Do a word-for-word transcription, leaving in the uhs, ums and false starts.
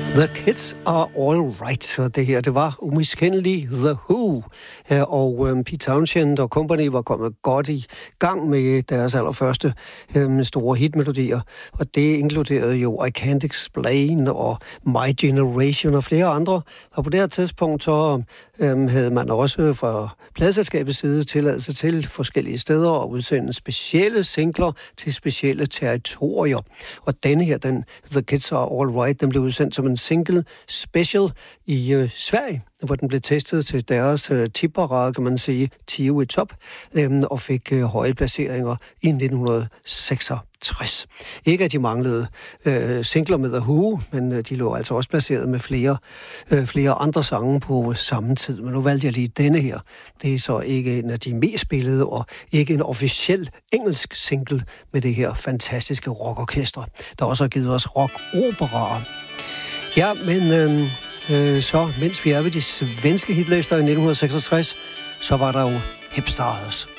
The Kids Are All Right. Så det her, det var umiskendeligt The Who. Og øhm, Pete Townshend og company var kommet godt i gang med deres allerførste øhm, store hitmelodier. Og det inkluderede jo I Can't Explain og My Generation og flere andre. Og på det her tidspunkt så øhm, havde man også fra pladeselskabets side tilladelse til forskellige steder at udsende specielle singler til specielle territorier. Og denne her, den The Kids Are All Right, den blev udsendt som en single special i øh, Sverige, hvor den blev testet til deres øh, tipparade, kan man sige, Tio i top, øh, og fik øh, høje placeringer i nitten seksogtres. Ikke at de manglede øh, singler med The Who, men øh, de lå altså også placeret med flere, øh, flere andre sange på samme tid. Men nu valgte jeg lige denne her. Det er så ikke en af de mest spillede, og ikke en officiel engelsk single med det her fantastiske rockorkester, der også har givet os rock-operaer. Ja, men øh, øh, så mens vi er ved de svenske hitlister i nitten seksogtres, så var der jo Hipstars.